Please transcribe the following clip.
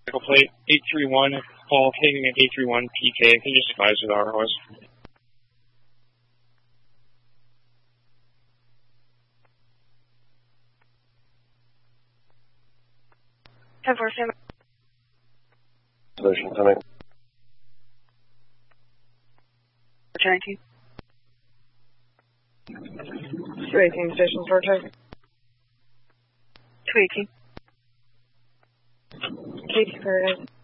vehicle plate 831, Paul Hagen at 831 PK. Can you just advise who the RO was? Solution coming. Returning to 218 station for check. 218. Katie Paradise.